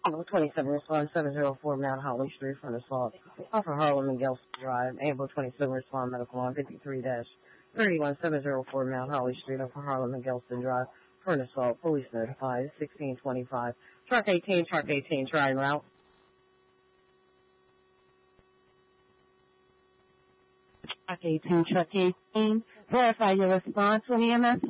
Able 27 respond 704 Mount Holly Street for an assault off of Harlem and Gelston Drive. Able 27 respond medical on 53-31704 Mount Holly Street off of Harlem and Gelston Drive for an assault. Police notified 1625. Truck 18, trying route. Truck 18, verify your response when EMS